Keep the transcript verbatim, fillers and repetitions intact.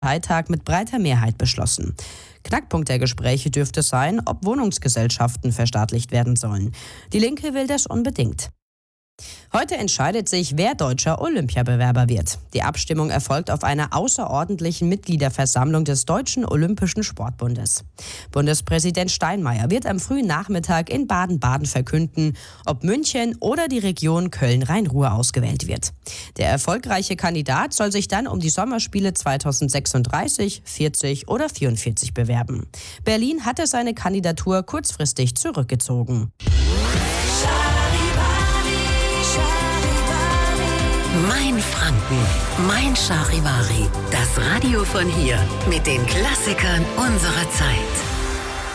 Parteitag mit breiter Mehrheit beschlossen. Knackpunkt der Gespräche dürfte sein, ob Wohnungsgesellschaften verstaatlicht werden sollen. Die Linke will das unbedingt. Heute entscheidet sich, wer deutscher Olympiabewerber wird. Die Abstimmung erfolgt auf einer außerordentlichen Mitgliederversammlung des Deutschen Olympischen Sportbundes. Bundespräsident Steinmeier wird am frühen Nachmittag in Baden-Baden verkünden, ob München oder die Region Köln-Rhein-Ruhr ausgewählt wird. Der erfolgreiche Kandidat soll sich dann um die Sommerspiele zweitausendsechsunddreißig, vierzig oder vierundvierzig bewerben. Berlin hatte seine Kandidatur kurzfristig zurückgezogen. Mein Franken, mein Charivari, das Radio von hier mit den Klassikern unserer Zeit.